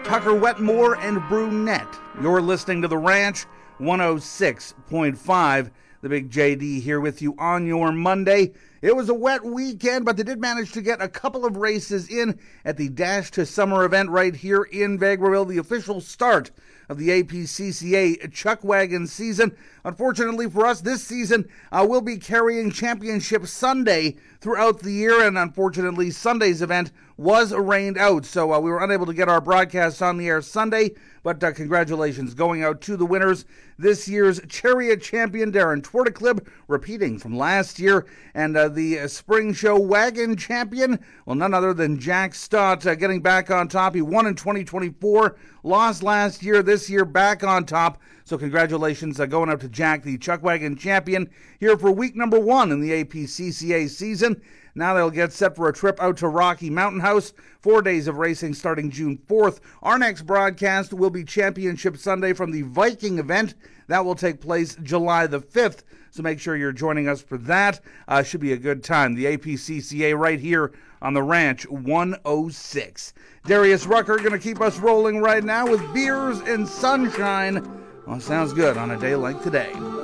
Tucker Wetmore and Brunette. You're listening to The Ranch, 106.5. The Big JD here with you on your Monday. It was a wet weekend, but they did manage to get a couple of races in at the Dash to Summer event right here in Vegreville, the official start of the APCCA Chuck Wagon season. Unfortunately for us, this season we'll be carrying Championship Sunday throughout the year, and unfortunately Sunday's event was rained out, so we were unable to get our broadcast on the air Sunday, but congratulations going out to the winners. This year's Chariot Champion Darren Twarticlib, repeating from last year, and the Spring Show Wagon Champion, well, none other than Jack Stott, getting back on top. He won in 2024, lost last year, this year back on top. So congratulations going out to Jack, the Chuck Wagon Champion, here for week number 1 in the APCCA season. Now they'll get set for a trip out to Rocky Mountain House. 4 days of racing starting June 4th. Our next broadcast will be Championship Sunday from the Viking event. That will take place July the 5th. So make sure you're joining us for that. Should be a good time. The APCCA right here on the Ranch 106. Darius Rucker going to keep us rolling right now with Beers and Sunshine. Well, sounds good on a day like today.